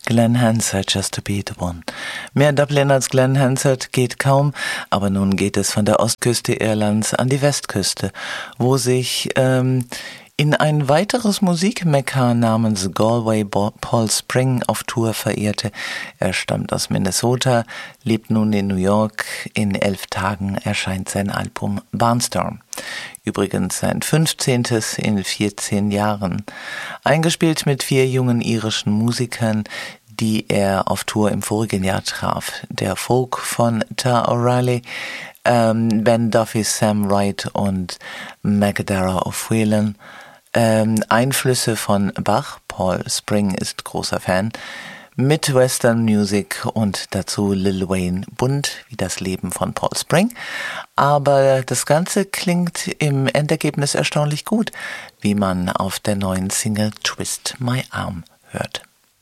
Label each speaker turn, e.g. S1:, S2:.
S1: Glen Hansard, Just to Be the One. Mehr Dublin als Glen Hansard geht kaum, aber nun geht es von der Ostküste Irlands an die Westküste, wo sich in ein weiteres Musikmekka namens Galway Paul Spring auf Tour verehrte. Er stammt aus Minnesota, lebt nun in New York. In 11 Tagen erscheint sein Album Barnstorm. Übrigens sein 15. in 14 Jahren. Eingespielt mit 4 jungen irischen Musikern, die er auf Tour im vorigen Jahr traf. Der Folk von Ta O'Reilly, Ben Duffy, Sam Wright und Magadara O'Phelan. Einflüsse von Bach, Paul Spring ist großer Fan, mit Western Music und dazu Lil Wayne, bunt wie das Leben von Paul Spring. Aber das Ganze klingt im Endergebnis erstaunlich gut, wie man auf der neuen Single Twist My Arm hört.